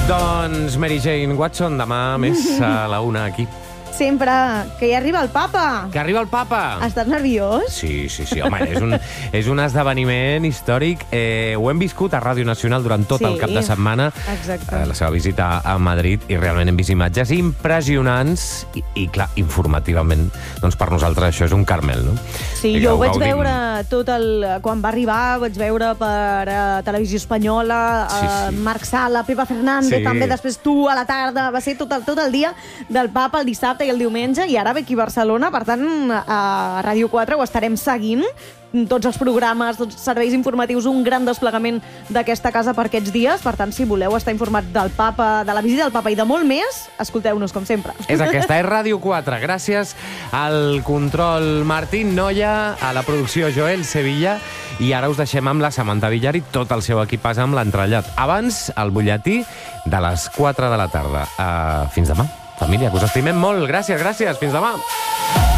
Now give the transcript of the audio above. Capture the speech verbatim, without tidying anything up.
Doncs Mary Jane Watson, demà més a la una aquí. Sempre, que ja arriba el papa. Que arriba el papa. Estàs nerviós? Sí, sí, sí, home, és un, és un esdeveniment històric. Eh, ho hem viscut a Ràdio Nacional durant tot Sí, el cap de setmana. exacte. Eh, la seva visita a Madrid, i realment hem vist imatges impressionants i, i clar, informativament, doncs per nosaltres això és un Carmel, no? Sí, I jo ho vaig gaudim. veure tot el... Quan va arribar, ho vaig veure per uh, Televisió Espanyola, Sí, uh, sí. Marc Sala, Pepa Fernández, Sí. també després tu a la tarda. Va ser tot el, tot el dia del papa, el dissabte i el diumenge, i ara ve aquí a Barcelona, per tant, a Ràdio quatre ho estarem seguint, tots els programes, tots els serveis informatius, un gran desplegament d'aquesta casa per aquests dies. Per tant, si voleu estar informats del papa, de la visita del papa i de molt més, escolteu-nos com sempre. És aquesta, és Ràdio quatre. Gràcies al control Martín Noya, a la producció Joel Sevilla, i ara us deixem amb la Samantha Villar i tot el seu equipàs amb l'entrellat. Abans, el butlletí de les quatre de la tarda. Uh, fins demà, família, que us estimem molt. Gràcies, gràcies. Fins demà.